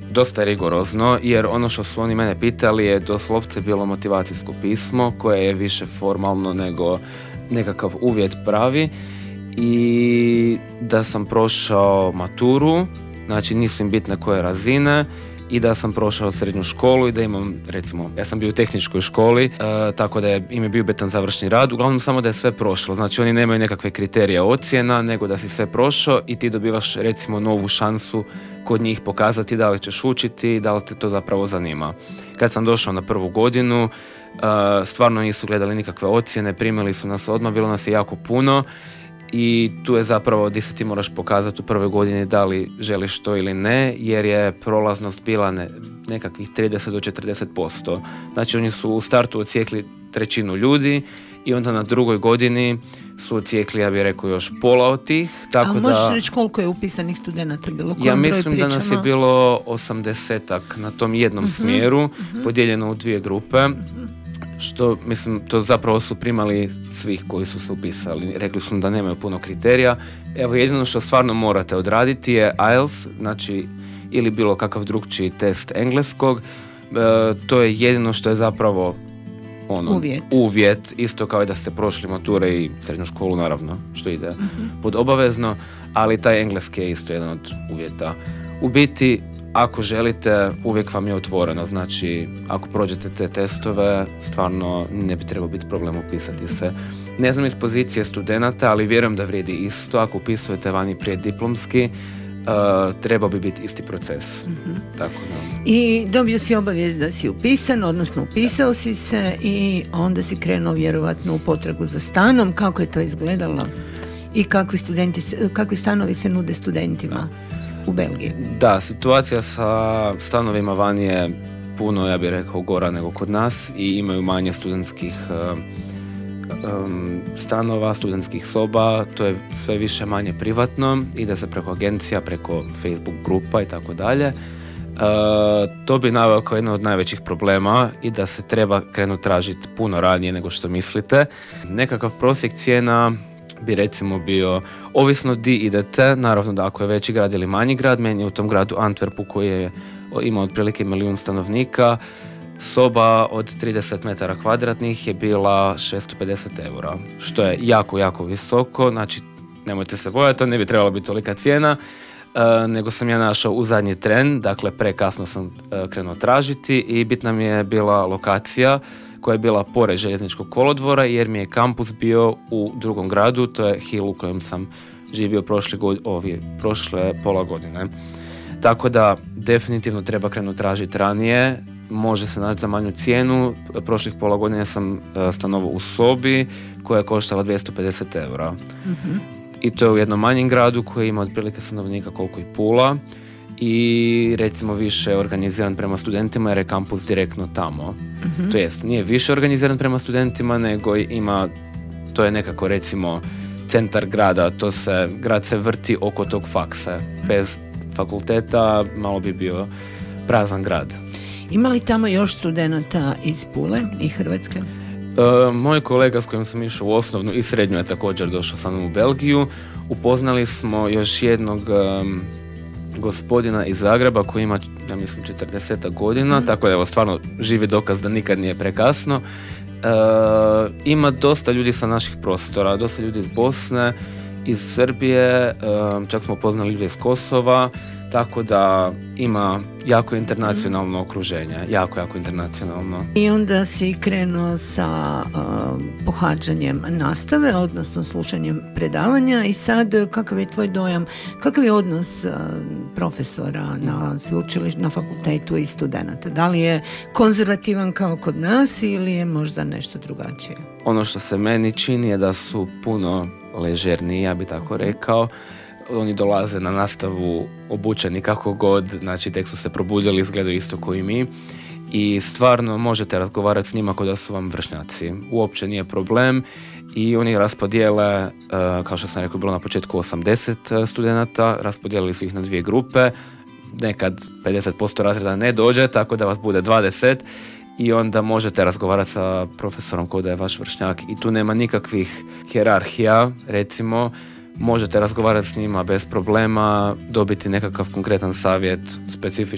dosta rigorozno, jer ono što su oni mene pitali je doslovce bilo motivacijsko pismo koje je više formalno nego nekakav uvjet pravi, i da sam prošao maturu, znači nisu im bitne koje razine, i da sam prošao srednju školu i da imam, recimo, ja sam bio u tehničkoj školi, tako da im je bio bitan završni rad, uglavnom samo da je sve prošlo. Znači oni nemaju nekakve kriterije ocjena, nego da si sve prošao i ti dobivaš, recimo, novu šansu kod njih pokazati da li ćeš učiti, da li te to zapravo zanima. Kad sam došao na prvu godinu, stvarno nisu gledali nikakve ocjene, primili su nas odmah, bilo nas je jako puno. I tu je zapravo gdje se ti moraš pokazati u prvoj godini da li želiš to ili ne, jer je prolaznost bila nekakvih 30 do 40%. Znači oni su u startu odsjekli trećinu ljudi i onda na drugoj godini su odsjekli, ja bih rekao, još pola od tih. Tako a možeš reći koliko je upisanih studenata bilo? Ja mislim da nas je bilo 80-ak na tom jednom smjeru, podijeljeno u 2 grupe. Što, mislim, to zapravo su primali svih koji su se upisali. Rekli su da nemaju puno kriterija. Evo, jedino što stvarno morate odraditi je IELTS, znači, ili bilo kakav drugčiji test engleskog. To je jedino što je zapravo uvjet, isto kao i da ste prošli mature i srednju školu, naravno, što ide pod obavezno, ali taj engleski je isto jedan od uvjeta. U biti, ako želite, uvijek vam je otvoreno, znači ako prođete te testove, stvarno ne bi trebao biti problem upisati se. Ne znam iz pozicije studenata, ali vjerujem da vrijedi isto, ako upisujete vani prije diplomski, trebao bi biti isti proces. Tako da. I dobio si obavijest da si upisan, odnosno upisao si se i onda si krenuo vjerovatno u potragu za stanom. Kako je to izgledalo? I kakvi stanovi se nude studentima u Belgiji? Da, situacija sa stanovima vani je puno, ja bih rekao, gora nego kod nas i imaju manje studentskih stanova, studentskih soba, to je sve više manje privatno, ide se preko agencija, preko Facebook grupa i tako dalje. To bi naveo kao jedno od najvećih problema i da se treba krenuti tražiti puno ranije nego što mislite. Nekakav prosjek cijena bi recimo bio, ovisno di idete, naravno da ako je veći grad ili manji grad, meni je u tom gradu Antwerpu koji je ima otprilike 1 milijun stanovnika, soba od 30 metara kvadratnih je bila 650 eura, što je jako, jako visoko, znači nemojte se bojati, to ne bi trebalo biti tolika cijena, nego sam ja našao u zadnji tren, dakle prekasno sam krenuo tražiti i bitna mi je bila lokacija koja je bila pored željezničkog kolodvora, jer mi je kampus bio u drugom gradu, to je Hill u kojem sam živio prošle pola godine. Tako da definitivno treba krenuti tražiti ranije, može se naći za manju cijenu. Prošlih pola godine sam stanovao u sobi koja je koštala 250 eura. I to je u jednom manjem gradu koji ima otprilike stanovnika koliko i Pula i recimo više organiziran prema studentima jer je kampus direktno tamo. To jest, nije više organiziran prema studentima, nego to je nekako recimo centar grada, grad se vrti oko tog faksa. Bez fakulteta malo bi bio prazan grad. Ima li tamo još studenata iz Pule i Hrvatske? Moj kolega s kojim sam išao u osnovnu i srednju je također došao sa mnom u Belgiju. Upoznali smo još jednog gospodina iz Zagreba koji ima, ja mislim, 40 godina, tako da je stvarno živi dokaz da nikad nije prekasno. Ima dosta ljudi sa naših prostora, dosta ljudi iz Bosne, iz Srbije, čak smo upoznali ljudi iz Kosova, tako da ima jako internacionalno okruženje, jako internacionalno. I onda si krenuo sa pohađanjem nastave, odnosno slušanjem predavanja i sad kakav je tvoj dojam, kakav je odnos profesora na sveučilištu, na fakultetu i studenata? Da li je konzervativan kao kod nas ili je možda nešto drugačije? Ono što se meni čini je da su puno ležerniji, ja bi tako rekao. Oni dolaze na nastavu obučeni kako god, znači tek su se probudili, izgledaju isto kao i mi i stvarno možete razgovarati s njima kao da su vam vršnjaci. Uopće nije problem i oni raspodijele, kao što sam rekao, bilo na početku 80 studenata, raspodijelili su ih na 2 grupe, nekad 50% razreda ne dođe, tako da vas bude 20 i onda možete razgovarati sa profesorom kao da je vaš vršnjak i tu nema nikakvih hijerarhija, recimo. Možete razgovarati s njima bez problema, dobiti nekakav konkretan savjet, specifičan